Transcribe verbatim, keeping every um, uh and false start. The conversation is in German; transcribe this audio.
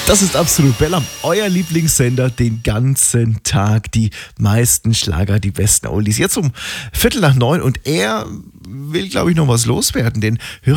Das ist Absolut Bella, euer Lieblingssender den ganzen Tag. Die meisten Schlager, die besten Oldies. Jetzt um Viertel nach neun und er will, glaube ich, noch was loswerden. Den